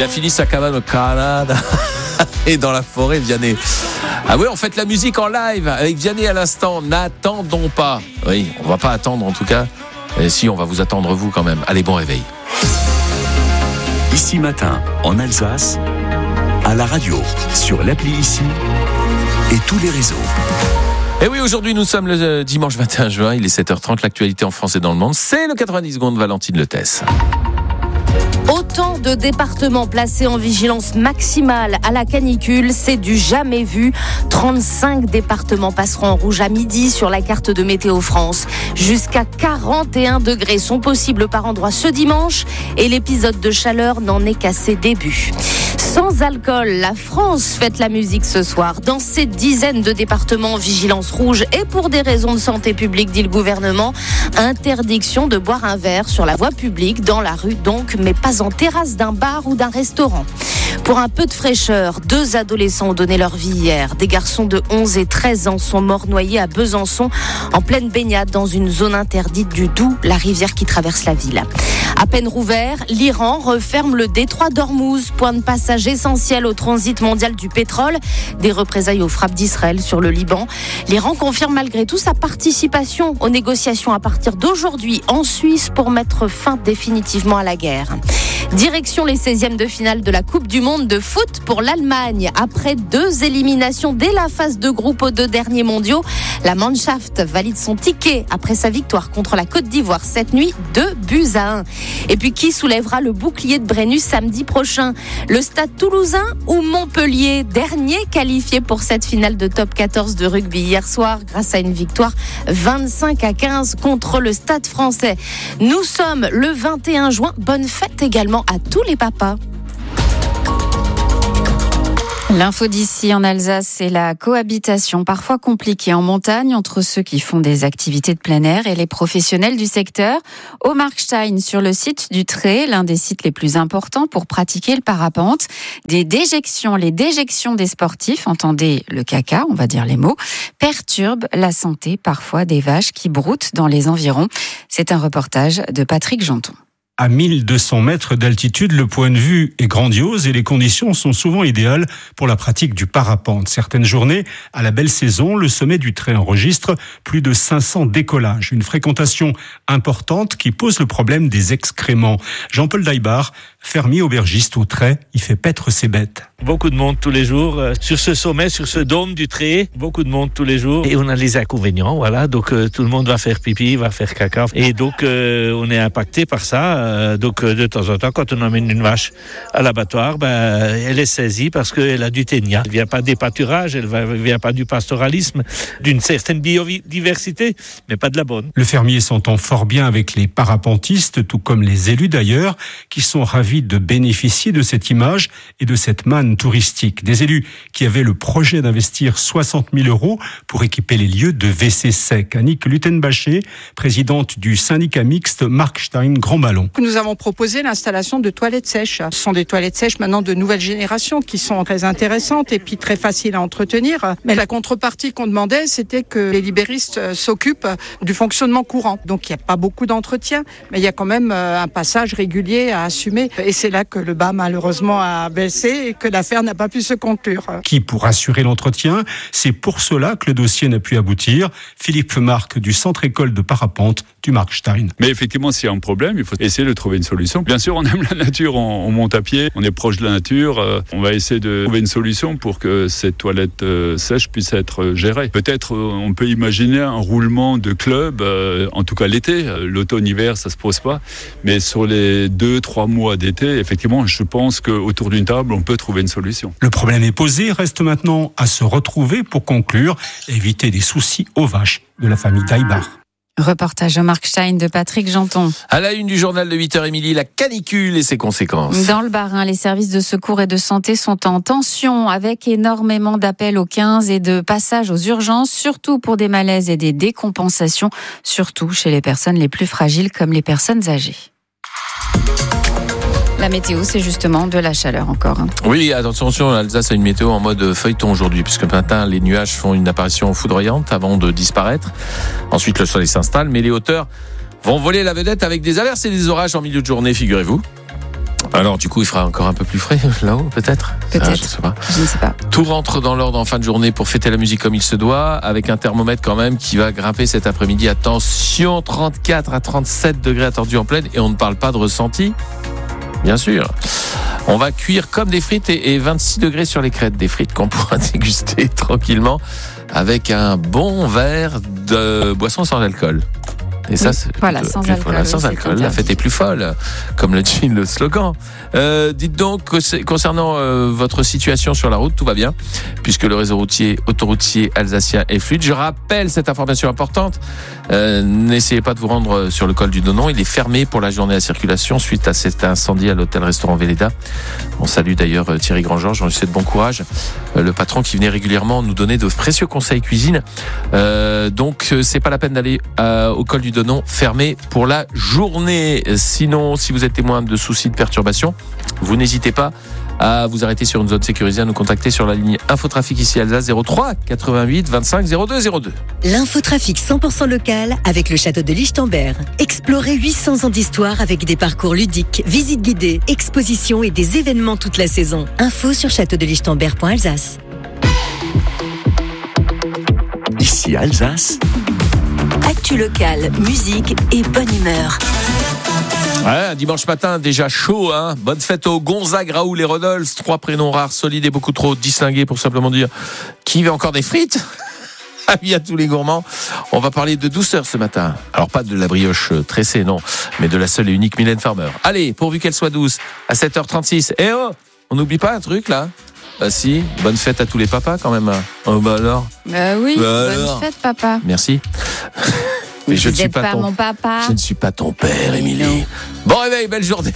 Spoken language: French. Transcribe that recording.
a fini sa cabane au Canada et dans la forêt, Vianney. Ah oui, on fait la musique en live avec Vianney à l'instant. N'attendons pas. Oui, on va pas attendre en tout cas. Et si, on va vous attendre vous quand même. Allez, bon réveil. Ici Matin, en Alsace, à la radio, sur l'appli Ici et tous les réseaux. Et oui, aujourd'hui nous sommes le dimanche 21 juin, il est 7h30, l'actualité en France et dans le monde, c'est le 90 secondes Valentine Letès. Autant de départements placés en vigilance maximale à la canicule, c'est du jamais vu. 35 départements passeront en rouge à midi sur la carte de Météo France. Jusqu'à 41 degrés sont possibles par endroit ce dimanche et l'épisode de chaleur n'en est qu'à ses débuts. Sans alcool, la France fête la musique ce soir. Dans ces dizaines de départements en vigilance rouge et pour des raisons de santé publique, dit le gouvernement, interdiction de boire un verre sur la voie publique, dans la rue donc, mais pas en terrasse d'un bar ou d'un restaurant. Pour un peu de fraîcheur, 2 adolescents ont donné leur vie hier. Des garçons de 11 et 13 ans sont morts noyés à Besançon, en pleine baignade dans une zone interdite du Doubs, la rivière qui traverse la ville. À peine rouvert, l'Iran referme le détroit d'Ormuz, point de passage essentiel au transit mondial du pétrole. Des représailles aux frappes d'Israël sur le Liban. L'Iran confirme malgré tout sa participation aux négociations à partir d'aujourd'hui en Suisse pour mettre fin définitivement à la guerre. Direction les 16e de finale de la Coupe du Monde de foot pour l'Allemagne. Après 2 éliminations dès la phase de groupe aux 2 derniers mondiaux, la Mannschaft valide son ticket après sa victoire contre la Côte d'Ivoire cette nuit, 2-1. Et puis qui soulèvera le bouclier de Brennus samedi prochain? Le Stade Toulousain ou Montpellier, dernier qualifié pour cette finale de top 14 de rugby hier soir grâce à une victoire 25-15 contre le Stade Français. Nous sommes le 21 juin. Bonne fête également à tous les papas. L'info d'ici en Alsace, c'est la cohabitation parfois compliquée en montagne entre ceux qui font des activités de plein air et les professionnels du secteur. Au Markstein, sur le site du Tré, l'un des sites les plus importants pour pratiquer le parapente, les déjections des sportifs, entendez le caca, on va dire les mots, perturbent la santé parfois des vaches qui broutent dans les environs. C'est un reportage de Patrick Janton. À 1200 mètres d'altitude, le point de vue est grandiose et les conditions sont souvent idéales pour la pratique du parapente. Certaines journées, à la belle saison, le sommet du Tré enregistre plus de 500 décollages. Une fréquentation importante qui pose le problème des excréments. Jean-Paul Daibard, fermier aubergiste au Tré, il fait paître ses bêtes. Beaucoup de monde tous les jours sur ce sommet, sur ce dôme du Tré. Beaucoup de monde tous les jours. Et on a les inconvénients, voilà. Donc tout le monde va faire pipi, va faire caca. Et donc on est impacté par ça. Donc de temps en temps, quand on emmène une vache à l'abattoir, elle est saisie parce qu'elle a du ténia. Elle ne vient pas des pâturages, elle ne vient pas du pastoralisme, d'une certaine biodiversité, mais pas de la bonne. Le fermier s'entend fort bien avec les parapentistes, tout comme les élus d'ailleurs, qui sont ravis de bénéficier de cette image et de cette manne touristique. Des élus qui avaient le projet d'investir 60 000 € pour équiper les lieux de WC sec. Annick Luttenbacher, présidente du syndicat mixte Markstein Grand Ballon. Nous avons proposé l'installation de toilettes sèches. Ce sont des toilettes sèches maintenant de nouvelle génération qui sont très intéressantes et puis très faciles à entretenir. Mais la contrepartie qu'on demandait, c'était que les libéristes s'occupent du fonctionnement courant. Donc il n'y a pas beaucoup d'entretien, mais il y a quand même un passage régulier à assumer. Et c'est là que le bas malheureusement a baissé et que l'affaire n'a pas pu se conclure. Qui pour assurer l'entretien? C'est pour cela que le dossier n'a pu aboutir. Philippe Marc du centre école de parapente du Markstein. Mais effectivement, s'il y a un problème, il faut essayer de trouver une solution. Bien sûr, on aime la nature, on monte à pied, on est proche de la nature. On va essayer de trouver une solution pour que cette toilette sèche puisse être gérée. Peut-être on peut imaginer un roulement de club, en tout cas l'été. L'automne-hiver, ça se pose pas. Mais sur les 2-3 mois d'été, effectivement, je pense qu'autour d'une table, on peut trouver une solution. Le problème est posé, reste maintenant à se retrouver pour conclure et éviter des soucis aux vaches de la famille Daibard. Reportage au Markstein de Patrick Janton. À la une du journal de 8h, Émilie, la canicule et ses conséquences. Dans le Bas-Rhin, les services de secours et de santé sont en tension avec énormément d'appels au 15 et de passages aux urgences, surtout pour des malaises et des décompensations, surtout chez les personnes les plus fragiles comme les personnes âgées. La météo, c'est justement de la chaleur encore. Oui, attention, l'Alsace a une météo en mode feuilleton aujourd'hui, puisque le matin, les nuages font une apparition foudroyante avant de disparaître. Ensuite, le soleil s'installe, mais les hauteurs vont voler la vedette avec des averses et des orages en milieu de journée, figurez-vous. Alors du coup, il fera encore un peu plus frais là-haut, peut-être. Peut-être. Je ne sais pas. Tout rentre dans l'ordre en fin de journée pour fêter la musique comme il se doit, avec un thermomètre quand même qui va grimper cet après-midi. Attention, 34 à 37 degrés attendus en pleine, et on ne parle pas de ressenti, bien sûr. On va cuire comme des frites et 26 degrés sur les crêtes, des frites qu'on pourra déguster tranquillement avec un bon verre de boisson sans alcool. Et ça, c'est sans alcool. La fête est plus folle, comme le dit le slogan. Dites donc, concernant votre situation sur la route, tout va bien, puisque le réseau autoroutier alsacien est fluide. Je rappelle cette information importante. N'essayez pas de vous rendre sur le col du Donon. Il est fermé pour la journée à circulation suite à cet incendie à l'hôtel-restaurant Véleda. On salue d'ailleurs Thierry Grandgeorges. On lui souhaite bon courage. Le patron qui venait régulièrement nous donner de précieux conseils cuisine. Donc, c'est pas la peine d'aller au col du Donon, fermé pour la journée. Sinon, si vous êtes témoin de soucis de perturbation, vous n'hésitez pas à vous arrêter sur une zone sécurisée, à nous contacter sur la ligne Infotrafic ici Alsace 03 88 25 02 02. L'infotrafic 100% local avec le château de Lichtenberg. Explorez 800 ans d'histoire avec des parcours ludiques, visites guidées, expositions et des événements toute la saison. Info sur châteaudelichtenberg.alsace. Ici Alsace. Actu locale, musique et bonne humeur. Ouais, dimanche matin, déjà chaud, hein. Bonne fête aux Gonzague, Raoul et Rodolphe. 3 prénoms rares, solides et beaucoup trop distingués pour simplement dire qui veut encore des frites. Avis à tous les gourmands. On va parler de douceur ce matin. Alors pas de la brioche tressée, non, mais de la seule et unique Mylène Farmer. Allez, pourvu qu'elle soit douce, à 7h36. Eh oh, on n'oublie pas un truc là? Bah si, bonne fête à tous les papas quand même. Oh bah alors. Oui, bonne fête papa. Merci. Mais je ne suis pas mon papa. Je ne suis pas ton père, Émilie. Bon réveil, belle journée.